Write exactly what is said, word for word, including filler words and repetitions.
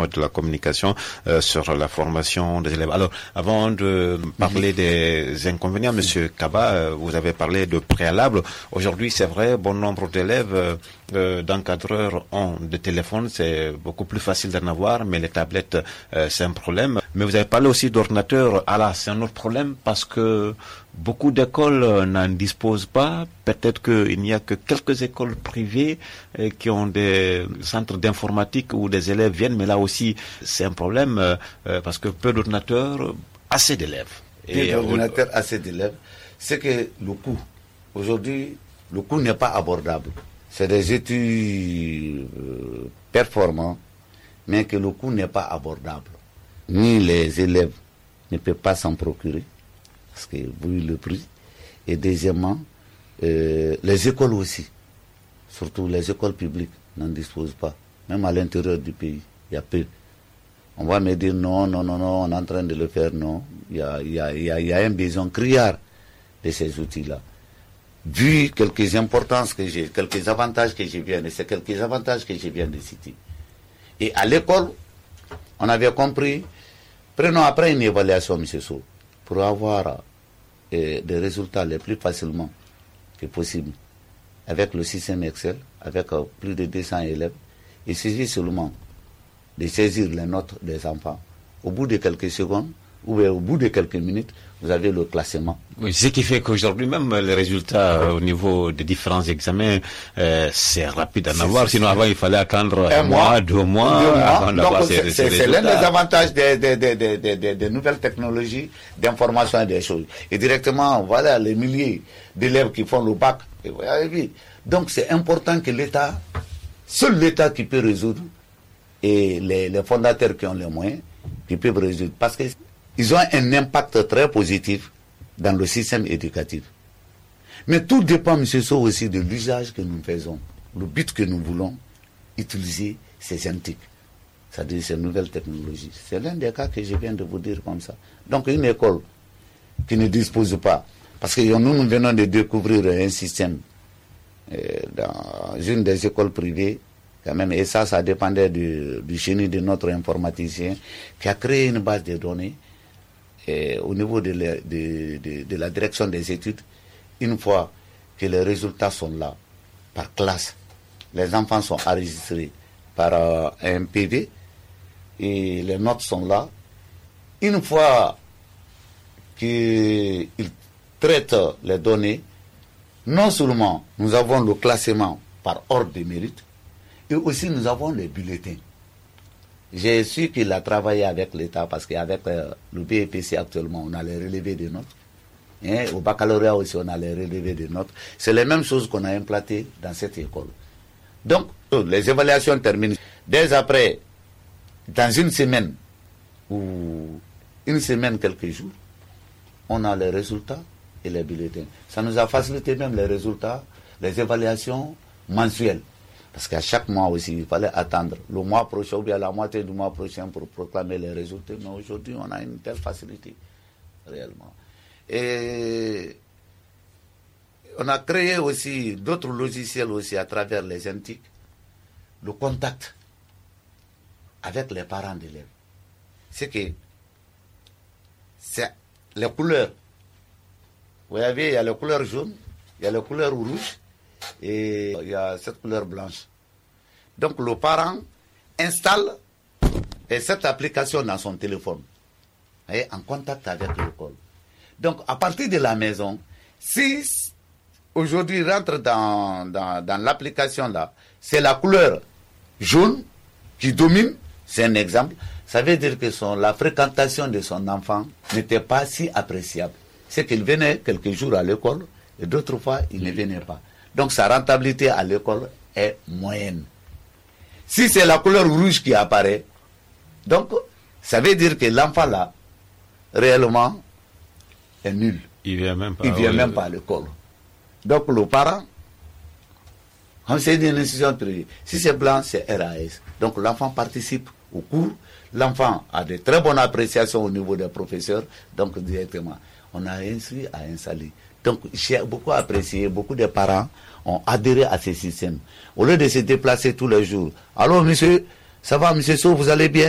de la communication euh, sur la formation des élèves. Alors, avant de parler des inconvénients, Monsieur Kaba, euh, vous avez parlé de préalable. Aujourd'hui, c'est vrai, bon nombre d'élèves, euh, d'encadreurs ont des téléphones, c'est beaucoup plus facile d'en avoir, mais les tablettes, euh, c'est un problème. Mais vous avez parlé aussi d'ordinateurs. Ah là, c'est un autre problème parce que beaucoup d'écoles n'en disposent pas. Peut-être qu'il n'y a que quelques écoles privées euh, qui ont des centres d'informatique où des élèves viennent, mais là aussi, c'est un problème euh, parce que peu d'ordinateurs, assez d'élèves. Peu d'ordinateurs, assez d'élèves. C'est que le coût, aujourd'hui, le coût n'est pas abordable. C'est des études euh, performants, mais que le coût n'est pas abordable. Ni les élèves ne peuvent pas s'en procurer, parce que vu le prix. Et deuxièmement, euh, les écoles aussi, surtout les écoles publiques, n'en disposent pas. Même à l'intérieur du pays, il y a peu. On va me dire non, non, non, non, on est en train de le faire, non. Il y a, il y a, il y a, il y a un besoin criard de ces outils-là. Vu quelques importances que j'ai, quelques avantages que je viens de, c'est quelques avantages que je viens de citer. Et à l'école, on avait compris, prenons après une évaluation, M. Sow, pour avoir euh, des résultats les plus facilement que possible, avec le système Excel, avec euh, plus de deux cents élèves, il suffit seulement de saisir les notes des enfants. Au bout de quelques secondes, ou au bout de quelques minutes, vous avez le classement. Oui, ce qui fait qu'aujourd'hui même, les résultats euh, au niveau des différents examens, euh, c'est rapide à en avoir. Sinon, avant, il fallait attendre un, un mois, mois, deux mois, deux mois avant d'avoir ces, ces résultats. C'est l'un des avantages des, des, des, des, des, des, des nouvelles technologies d'information et des choses. Et directement, voilà, les milliers d'élèves qui font le bac. Et vous avez vu. Donc, c'est important que l'État, seul l'État qui peut résoudre, et les, les fondateurs qui ont les moyens, qui peuvent résoudre. Parce que ils ont un impact très positif dans le système éducatif. Mais tout dépend, M. Sow, aussi de l'usage que nous faisons, le but que nous voulons utiliser ces antiques, c'est-à-dire ces nouvelles technologies. C'est l'un des cas que je viens de vous dire comme ça. Donc une école qui ne dispose pas, parce que nous, nous venons de découvrir un système euh, dans une des écoles privées, quand même, et ça, ça dépendait du, du génie de notre informaticien qui a créé une base de données. Et au niveau de la, de, de, de la direction des études, une fois que les résultats sont là, par classe, les enfants sont enregistrés par euh, un P V et les notes sont là. Une fois qu'ils traitent les données, non seulement nous avons le classement par ordre de mérite, et aussi nous avons les bulletins. J'ai su qu'il a travaillé avec l'État parce qu'avec euh, le B E P C actuellement, on a les relevés des notes. Hein, au baccalauréat aussi, on a les relevés des notes. C'est les mêmes choses qu'on a implantées dans cette école. Donc, les évaluations terminent. Dès après, dans une semaine, ou une semaine, quelques jours, on a les résultats et les bulletins. Ça nous a facilité même les résultats, les évaluations mensuelles. Parce qu'à chaque mois aussi, il fallait attendre le mois prochain ou bien la moitié du mois prochain pour proclamer les résultats. Mais aujourd'hui, on a une telle facilité, réellement. Et on a créé aussi d'autres logiciels aussi à travers les antiques. Le contact avec les parents d'élèves. C'est que c'est les couleurs. Vous voyez, il y a les couleurs jaunes, il y a les couleurs rouges, et il y a cette couleur blanche. Donc le parent installe cette application dans son téléphone, et en contact avec l'école. Donc à partir de la maison, si aujourd'hui rentre dans, dans, dans l'application là, c'est la couleur jaune qui domine, c'est un exemple, ça veut dire que son, la fréquentation de son enfant n'était pas si appréciable. C'est qu'il venait quelques jours à l'école et d'autres fois il ne venait pas. Donc sa rentabilité à l'école est moyenne. Si c'est la couleur rouge qui apparaît, donc ça veut dire que l'enfant là, réellement, est nul. Il vient même pas, il vient oui, même oui. pas à l'école. Donc le parent, comme c'est une institution privée, si c'est blanc, c'est R A S. Donc l'enfant participe au cours, l'enfant a de très bonnes appréciations au niveau des professeurs, donc directement, on a inscrit à installer. Donc j'ai beaucoup apprécié, beaucoup de parents ont adhéré à ce système. Au lieu de se déplacer tous les jours. Alors monsieur, ça va monsieur Sow, vous allez bien?